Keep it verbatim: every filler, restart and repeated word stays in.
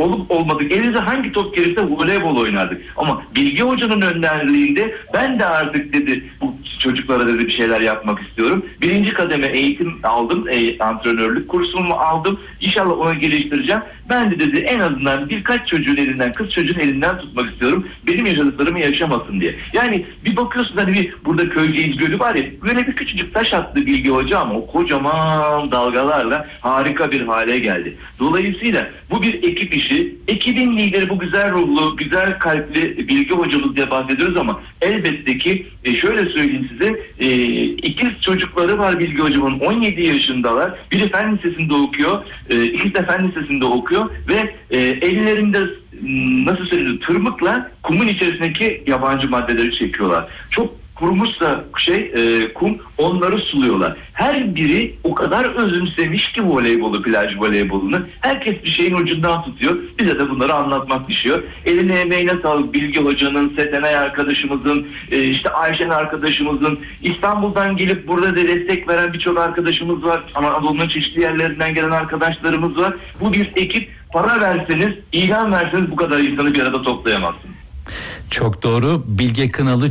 olup olmadık. Elinize hangi top gelirse voleybol oynardık. Ama Bilge Hoca'nın önderliğinde ben de artık dedi bu çocuklara dedi bir şeyler yapmak istiyorum. Birinci kademe eğitim aldım. E, antrenörlük kursumu aldım. İnşallah onu geliştireceğim. Ben de dedi en azından birkaç çocuğun elinden, kız çocuğun elinden tutmak istiyorum. Benim yaşadıklarımı yaşamasın diye. Yani bir bakıyorsun hani bir burada Köyceğiz Gölü var ya, böyle bir küçücük taş attı Bilge Hoca ama o kocaman dalgalarla harika bir hale geldi. Dolayısıyla bu bir ekip işi. Ekibin lideri bu güzel ruhlu, güzel kalpli Bilge Hocamız diye bahsediyoruz ama elbette ki e, şöyle söyleyeyim size, e, ikiz çocukları var Bilge Hocamın, on yedi yaşındalar. Biri fen lisesinde okuyor, e, ikisi de fen lisesinde okuyor ve e, ellerinde nasıl söyleyeyim tırmıkla kumun içerisindeki yabancı maddeleri çekiyorlar. Çok kurumuşsa şey e, kum, onları suluyorlar. Her biri o kadar özümsemiş ki voleybolu, plaj voleybolunu. Herkes bir şeyin ucundan tutuyor. Bize de bunları anlatmak düşüyor. Eline emeğine sağlık Bilge Hoca'nın, Setenay arkadaşımızın, e, işte Ayşen arkadaşımızın, İstanbul'dan gelip burada da destek veren birçok arkadaşımız var. Anadolu'nun çeşitli yerlerinden gelen arkadaşlarımız var. Bu bir ekip. Para verseniz, ilan verseniz bu kadar insanı bir arada toplayamazsınız. Çok doğru. Bilge Kınalı